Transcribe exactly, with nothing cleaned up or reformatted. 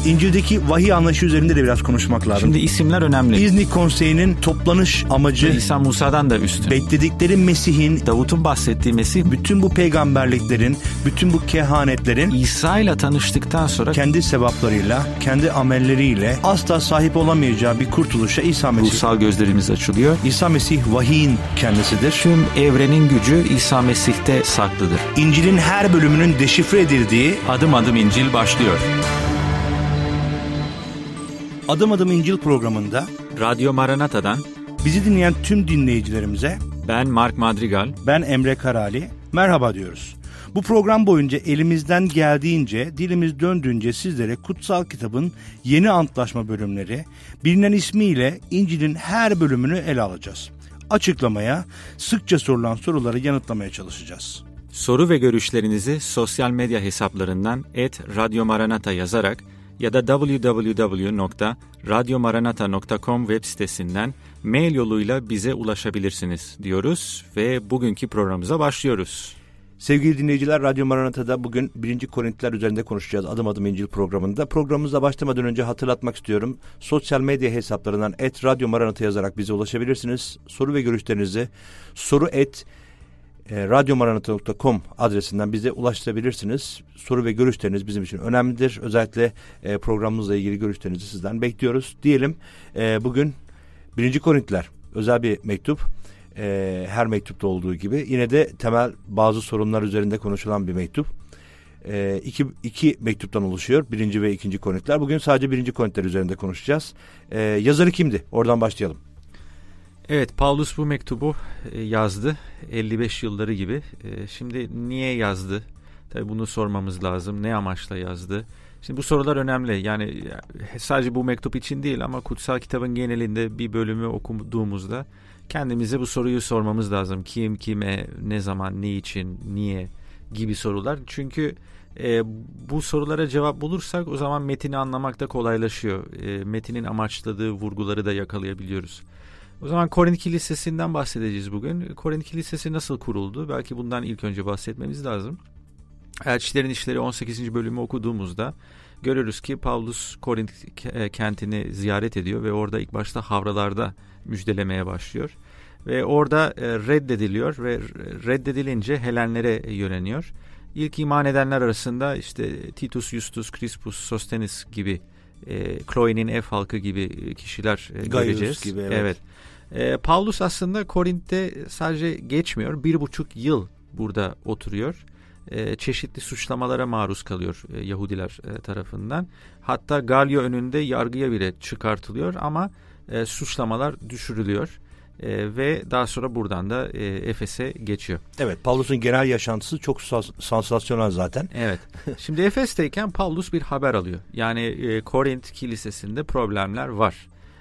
İncil'deki vahiy anlayışı üzerinde de biraz konuşmak lazım. Şimdi isimler önemli. İznik Konseyi'nin toplanış amacı, İsa Musa'dan da üstün. Bekledikleri Mesih'in, Davut'un bahsettiği Mesih, bütün bu peygamberliklerin, bütün bu kehanetlerin İsa ile tanıştıktan sonra kendi sevaplarıyla, kendi amelleriyle asla sahip olamayacağı bir kurtuluşa İsa Mesih. Ruhsal gözlerimiz açılıyor. İsa Mesih vahiyin kendisidir. Tüm evrenin gücü İsa Mesih'te saklıdır. İncil'in her bölümünün deşifre edildiği Adım Adım İncil başlıyor. Adım Adım İncil programında Radyo Maranata'dan bizi dinleyen tüm dinleyicilerimize ben Mark Madrigal, ben Emre Karali, merhaba diyoruz. Bu program boyunca elimizden geldiğince, dilimiz döndüğünce sizlere kutsal kitabın yeni antlaşma bölümleri, bilinen ismiyle İncil'in her bölümünü ele alacağız. Açıklamaya, sıkça sorulan soruları yanıtlamaya çalışacağız. Soru ve görüşlerinizi sosyal medya hesaplarından et radyo maranata yazarak ya da double-u double-u double-u nokta radyo maranata nokta com web sitesinden mail yoluyla bize ulaşabilirsiniz diyoruz ve bugünkü programımıza başlıyoruz. Sevgili dinleyiciler, Radyo Maranata'da bugün birinci Korintiler üzerinde konuşacağız Adım Adım İncil programında. Programımıza başlamadan önce hatırlatmak istiyorum. Sosyal medya hesaplarından et radyo maranata yazarak bize ulaşabilirsiniz. Soru ve görüşlerinizi soru et radyo maranata nokta com adresinden bize ulaştırabilirsiniz. Soru ve görüşleriniz bizim için önemlidir. Özellikle e, programımızla ilgili görüşlerinizi sizden bekliyoruz. Diyelim e, bugün birinci Korintiler özel bir mektup. E, her mektupta olduğu gibi yine de temel bazı sorunlar üzerinde konuşulan bir mektup. E, iki, iki mektuptan oluşuyor. Birinci ve ikinci Korintiler. Bugün sadece birinci Korintiler üzerinde konuşacağız. E, yazarı kimdi? Oradan başlayalım. Evet, Paulus bu mektubu yazdı. elli beş yılları gibi. Şimdi niye yazdı? Tabii bunu sormamız lazım. Ne amaçla yazdı? Şimdi bu sorular önemli. Yani sadece bu mektup için değil ama kutsal kitabın genelinde bir bölümü okuduğumuzda kendimize bu soruyu sormamız lazım. Kim, kime, ne zaman, ne için, niye gibi sorular. Çünkü e, bu sorulara cevap bulursak o zaman metini anlamak da kolaylaşıyor. E, metinin amaçladığı vurguları da yakalayabiliyoruz. O zaman Korint Kilisesi'nden bahsedeceğiz bugün. Korint Kilisesi nasıl kuruldu? Belki bundan ilk önce bahsetmemiz lazım. Elçilerin İşleri on sekizinci bölümü okuduğumuzda görürüz ki Paulus Korint kentini ziyaret ediyor ve orada ilk başta havralarda müjdelemeye başlıyor. Ve orada reddediliyor ve reddedilince Helenlere yöneliyor. İlk iman edenler arasında işte Titus, Justus, Crispus, Sostenes gibi, e, Chloe'nin ev halkı gibi kişiler e, göreceğiz. Gibi, evet. evet. E, Paulus aslında Korint'te sadece geçmiyor, bir buçuk yıl burada oturuyor. E, çeşitli suçlamalara maruz kalıyor e, Yahudiler e, tarafından. Hatta Galio önünde yargıya bile çıkartılıyor ama e, suçlamalar düşürülüyor. E, ve daha sonra buradan da e, Efes'e geçiyor. Evet, Paulus'un genel yaşantısı çok sansasyonel zaten. Evet. Şimdi Efes'teyken Paulus bir haber alıyor. Yani e, Korint Kilisesi'nde problemler var.